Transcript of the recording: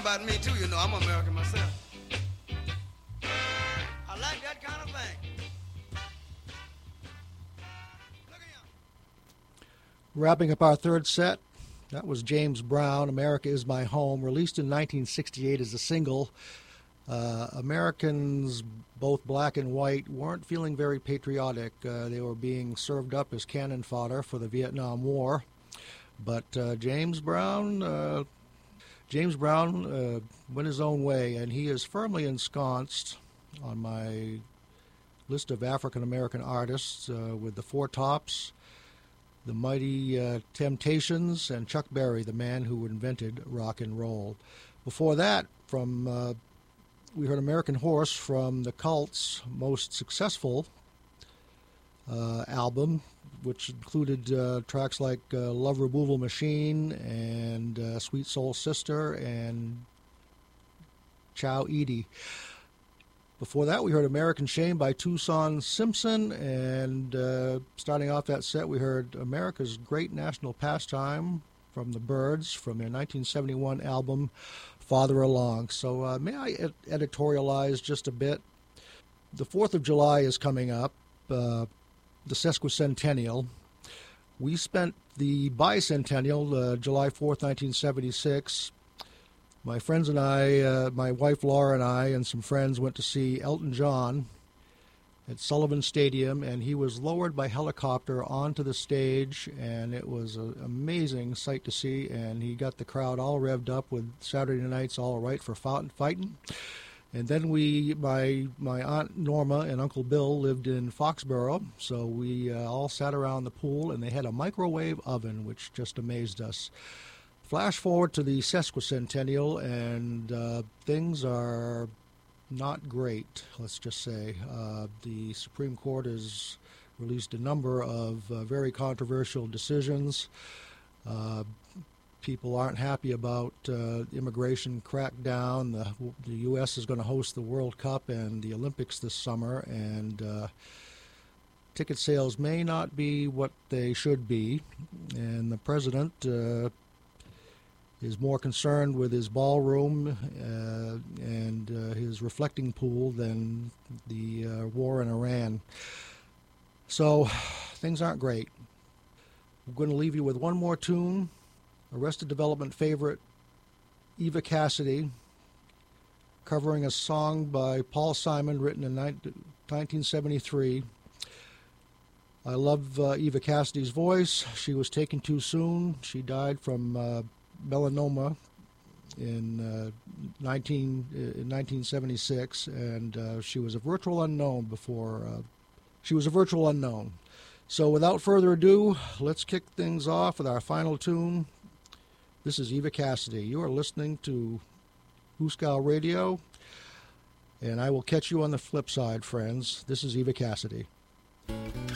about me too, you know. I'm American myself. I like that kind of thing. Look at him. Wrapping up our third set, that was James Brown, America Is My Home, released in 1968 as a single. Americans, both black and white, weren't feeling very patriotic. They were being served up as cannon fodder for the Vietnam War. But James Brown went his own way, and he is firmly ensconced on my list of African-American artists with the Four Tops, the Mighty Temptations, and Chuck Berry, the man who invented rock and roll. Before that, we heard American Horse from the Cult's most successful album, which included tracks like Love Removal Machine and Sweet Soul Sister and Chow Edie. Before that, we heard American Shame by Tucson Simpson, and starting off that set, we heard America's Great National Pastime from the Byrds from their 1971 album, Farther Along. So may I editorialize just a bit? The 4th of July is coming up, the sesquicentennial. We spent the bicentennial, July 4th, 1976. My friends and I, my wife Laura and I, and some friends went to see Elton John at Sullivan Stadium, and he was lowered by helicopter onto the stage, and it was an amazing sight to see, and he got the crowd all revved up with Saturday Night's All Right for Fighting. And then my Aunt Norma and Uncle Bill lived in Foxborough, so we all sat around the pool, and they had a microwave oven, which just amazed us. Flash forward to the sesquicentennial, and things are not great, let's just say. The Supreme Court has released a number of very controversial decisions. People aren't happy about immigration crackdown. The U.S. is going to host the World Cup and the Olympics this summer, and ticket sales may not be what they should be. And the president is more concerned with his ballroom and his reflecting pool than the war in Iran. So things aren't great. I'm going to leave you with one more tune. Arrested Development favorite Eva Cassidy, covering a song by Paul Simon written in 1973. I love Eva Cassidy's voice. She was taken too soon. She died from melanoma in 1976, and she was a virtual unknown before. She was a virtual unknown. So without further ado, let's kick things off with our final tune. This is Eva Cassidy. You are listening to Hooskow Radio, and I will catch you on the flip side, friends. This is Eva Cassidy.